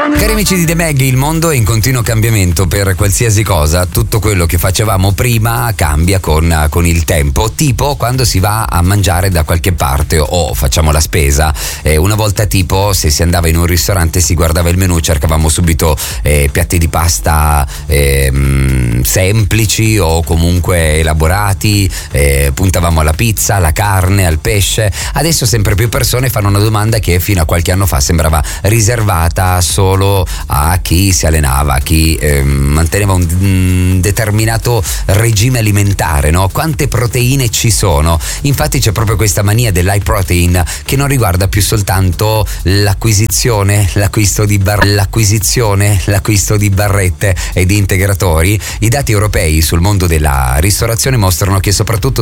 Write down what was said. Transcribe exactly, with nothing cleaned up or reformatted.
Cari amici di The Mag, il mondo è in continuo cambiamento per qualsiasi cosa. Tutto quello che facevamo prima cambia con, con il tempo, tipo quando si va a mangiare da qualche parte o facciamo la spesa. Eh, una volta tipo se si andava in un ristorante si guardava il menù, cercavamo subito eh, piatti di pasta eh, mh, semplici o comunque elaborati, eh, puntavamo alla pizza, alla carne, al pesce. Adesso sempre più persone fanno una domanda che fino a qualche anno fa sembrava riservata solo a chi si allenava, a chi eh, manteneva un, un determinato regime alimentare, no? Quante proteine ci sono? Infatti c'è proprio questa mania dell'high protein che non riguarda più soltanto l'acquisizione, l'acquisto di bar- l'acquisizione, l'acquisto di barrette e di integratori. I dati europei sul mondo della ristorazione mostrano che soprattutto